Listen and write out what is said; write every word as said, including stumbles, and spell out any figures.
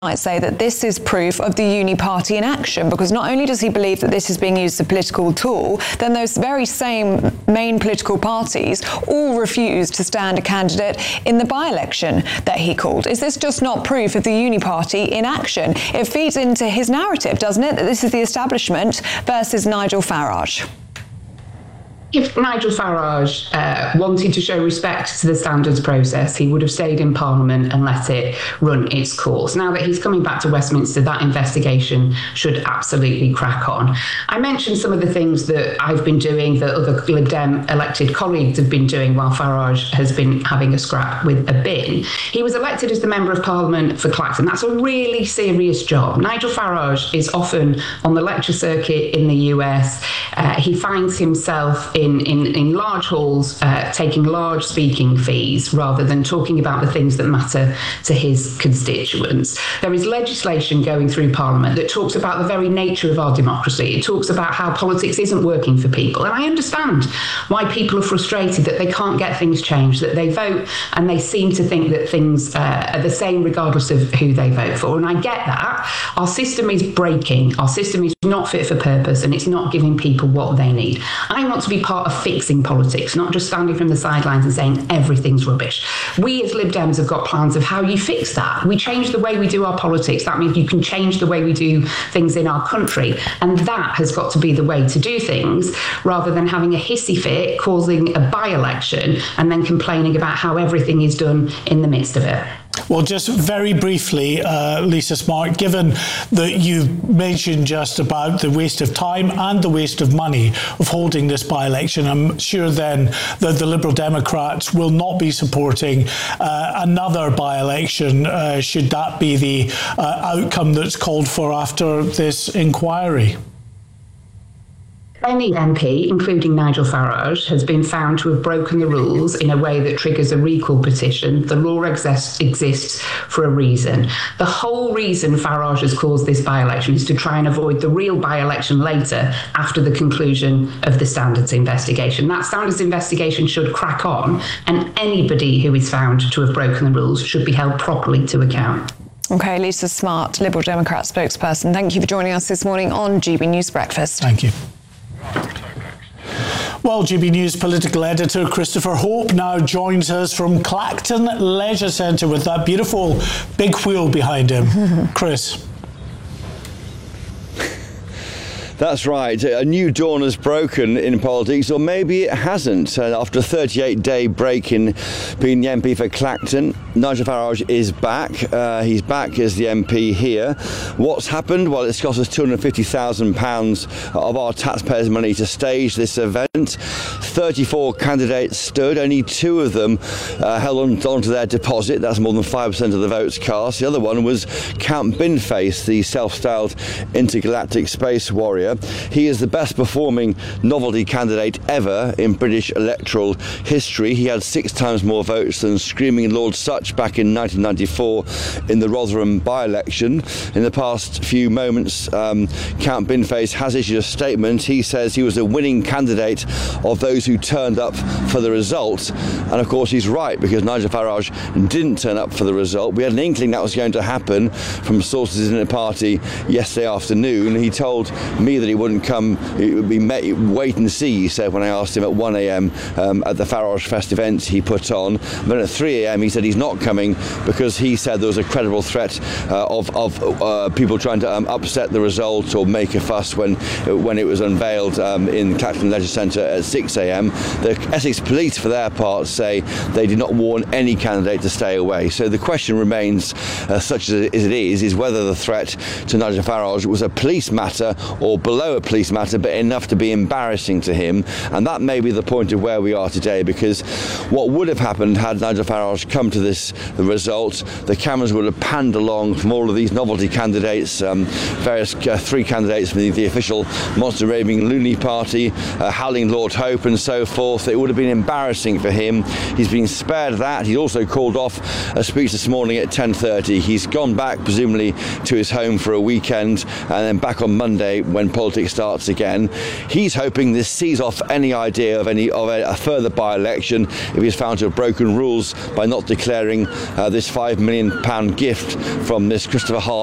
might say that this is proof of the Uni party in action, because not only does he believe that this is being used as a political tool, then those very same main political parties all refused to stand a candidate in the by-election that he called. Is this just not proof of the Uni party in action? It feeds into his narrative, doesn't it, that this is the establishment versus Nigel Farage? If Nigel Farage uh, wanted to show respect to the standards process, he would have stayed in Parliament and let it run its course. Now that he's coming back to Westminster, that investigation should absolutely crack on. I mentioned some of the things that I've been doing, that other Lib Dem elected colleagues have been doing while Farage has been having a scrap with a bin. He was elected as the Member of Parliament for Clacton. That's a really serious job. Nigel Farage is often on the lecture circuit in the U S. Uh, he finds himself in In, in, in large halls, uh, taking large speaking fees rather than talking about the things that matter to his constituents. There is legislation going through Parliament that talks about the very nature of our democracy. It talks about how politics isn't working for people. And I understand why people are frustrated that they can't get things changed, that they vote and they seem to think that things uh, are the same regardless of who they vote for. And I get that. Our system is breaking. Our system is not fit for purpose, and it's not giving people what they need. I want to be part of fixing politics, not just standing from the sidelines and saying everything's rubbish. We as Lib Dems have got plans of how you fix that. We change the way we do our politics. That means you can change the way we do things in our country. And that has got to be the way to do things, rather than having a hissy fit, causing a by-election, and then complaining about how everything is done in the midst of it. Well, just very briefly, uh, Lisa Smart, given that you mentioned just about the waste of time and the waste of money of holding this by-election, I'm sure then that the Liberal Democrats will not be supporting uh, another by-election uh, should that be the uh, outcome that's called for after this inquiry. Any M P, including Nigel Farage, has been found to have broken the rules in a way that triggers a recall petition. The law exists, exists for a reason. The whole reason Farage has caused this by-election is to try and avoid the real by-election later, after the conclusion of the standards investigation. That standards investigation should crack on, and anybody who is found to have broken the rules should be held properly to account. OK, Lisa Smart, Liberal Democrat spokesperson, thank you for joining us this morning on G B News Breakfast. Thank you. Well, G B News political editor Christopher Hope now joins us from Clacton Leisure Centre with that beautiful big wheel behind him. Chris. That's right. A new dawn has broken in politics, or maybe it hasn't. Uh, after a thirty-eight day break in being the M P for Clacton, Nigel Farage is back. Uh, he's back as the M P here. What's happened? Well, it's cost us two hundred fifty thousand pounds of our taxpayers' money to stage this event. thirty-four candidates stood. Only two of them uh, held on, on to their deposit. That's more than five percent of the votes cast. The other one was Count Binface, the self-styled intergalactic space warrior. He is the best performing novelty candidate ever in British electoral history. He had six times more votes than Screaming Lord Sutch back in nineteen ninety-four in the Rotherham by-election. In the past few moments, um, Count Binface has issued a statement. He says he was a winning candidate of those who turned up for the result. And of course he's right, because Nigel Farage didn't turn up for the result. We had an inkling that was going to happen from sources in the party yesterday afternoon. He told me that he wouldn't come. It would be met, wait and see, he said, when I asked him at one a m um, at the Farage Fest event he put on. Then at three a m he said he's not coming because he said there was a credible threat uh, of, of uh, people trying to um, upset the result or make a fuss when when it was unveiled um, in Clacton Leisure Centre at six a m The Essex Police, for their part, say they did not warn any candidate to stay away. So the question remains, uh, such as it is, is whether the threat to Nigel Farage was a police matter or below a police matter, but enough to be embarrassing to him. And that may be the point of where we are today, because what would have happened had Nigel Farage come to this the result, the cameras would have panned along from all of these novelty candidates, um, various uh, three candidates from the, the official monster raving loony party, uh, howling Lord Hope and so forth. It would have been embarrassing for him. He's been spared that. He's also called off a speech this morning at ten thirty. He's gone back presumably to his home for a weekend, and then back on Monday when politics starts again. He's hoping this sees off any idea of any of a, a further by-election if he's found to have broken rules by not declaring hearing uh, this five million pound gift from this Christopher Hart